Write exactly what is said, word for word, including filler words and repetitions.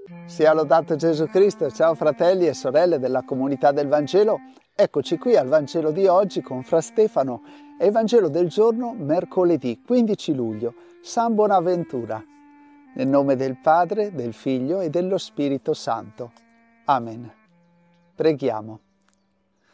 Sia lodato Gesù Cristo. Ciao fratelli e sorelle della comunità del Vangelo. Eccoci qui al Vangelo di oggi con Fra Stefano e il Vangelo del giorno mercoledì quindici luglio, San Bonaventura. Nel nome del Padre, del Figlio e dello Spirito Santo. Amen. Preghiamo.